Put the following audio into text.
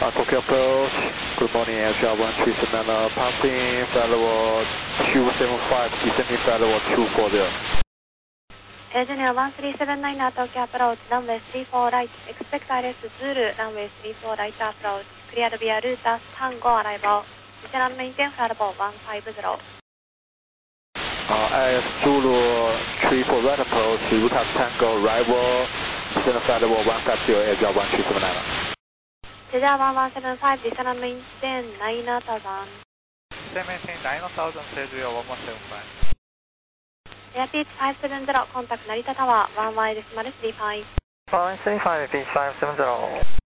Tokyo approach, good morning, Asia 137, passing flight level 275, descending flight level 240. Engineer 1379 Tokyo approach, runway 34 right, expect ILS Zulu, runway 34 right approach, cleared via route as Tango arrival, descend maintain flight level 150. ILS Zulu 34 right approach, route as Tango arrival, descend flight level 150, Asia 1379. Asia 1175, descend maintain 9000. Descend maintain 9000, Asia 1175. Airpeak 570, contact Narita Tower, 11.35. 1135, Airpeak 570.